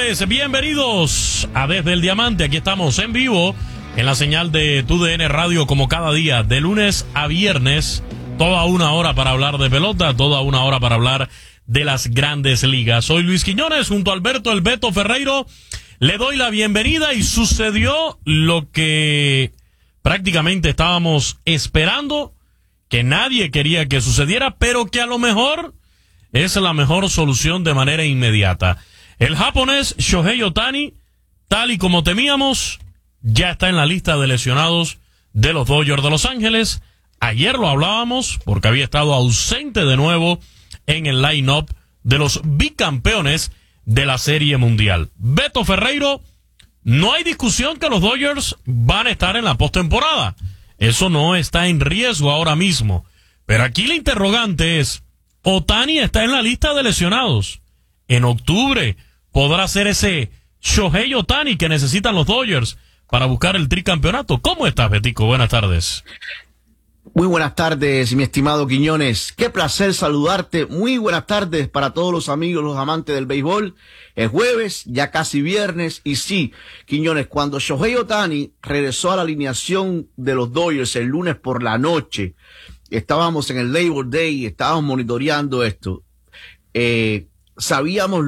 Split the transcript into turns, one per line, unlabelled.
tardes, bienvenidos a Desde el Diamante. Aquí estamos en vivo en la señal de TUDN Radio como cada día, de lunes a viernes, toda una hora para hablar de pelota, toda una hora para hablar de las grandes ligas. Soy Luis Quiñones junto a Alberto El Beto Ferreiro. Le doy la bienvenida y sucedió lo que prácticamente estábamos esperando, que nadie quería que sucediera, pero que a lo mejor es la mejor solución de manera inmediata. El japonés Shohei Ohtani, tal y como temíamos, ya está en la lista de lesionados de los Dodgers de Los Ángeles. Ayer lo hablábamos porque había estado ausente de nuevo en el line-up de los bicampeones de la Serie Mundial. Beto Ferreiro, no hay discusión que los Dodgers van a estar en la postemporada. Eso no está en riesgo ahora mismo. Pero aquí la interrogante es, Ohtani está en la lista de lesionados. En octubre podrá ser ese Shohei Ohtani que necesitan los Dodgers para buscar el tricampeonato. ¿Cómo estás, Betico? Buenas tardes.
Muy buenas tardes, mi estimado Quiñones. Qué placer saludarte. Muy buenas tardes para todos los amigos, los amantes del béisbol. Es jueves, ya casi viernes. Y sí, Quiñones, cuando Shohei Ohtani regresó a la alineación de los Dodgers el lunes por la noche, estábamos en el Labor Day, estábamos monitoreando esto. Sabíamos